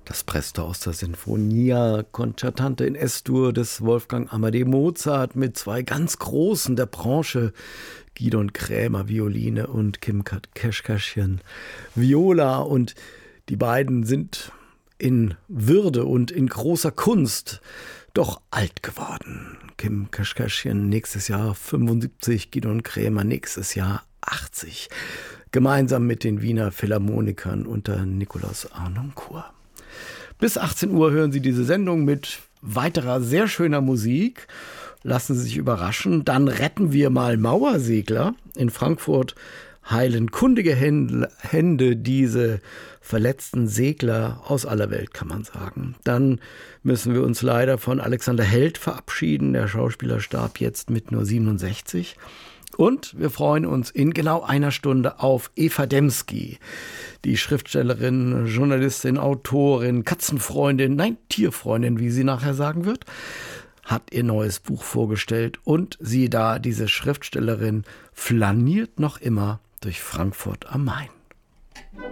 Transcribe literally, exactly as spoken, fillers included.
Das Presto aus der Sinfonia Concertante in S-Dur des Wolfgang Amadeus Mozart mit zwei ganz Großen der Branche, Gidon Krämer Violine und Kim Kashkashian Viola. Und die beiden sind in Würde und in großer Kunst doch alt geworden. Kim Kashkashian nächstes Jahr fünfundsiebzig, Gidon Krämer nächstes Jahr achtzig. Gemeinsam mit den Wiener Philharmonikern unter Nikolaus Harnoncourt. Bis achtzehn Uhr hören Sie diese Sendung mit weiterer sehr schöner Musik. Lassen Sie sich überraschen. Dann retten wir mal Mauersegler. In Frankfurt heilen kundige Hände diese verletzten Segler aus aller Welt, kann man sagen. Dann müssen wir uns leider von Alexander Held verabschieden. Der Schauspieler starb jetzt mit nur siebenundsechzig. Und wir freuen uns in genau einer Stunde auf Eva Demski, die Schriftstellerin, Journalistin, Autorin, Katzenfreundin, nein, Tierfreundin, wie sie nachher sagen wird, hat ihr neues Buch vorgestellt. Und siehe da, diese Schriftstellerin flaniert noch immer durch Frankfurt am Main.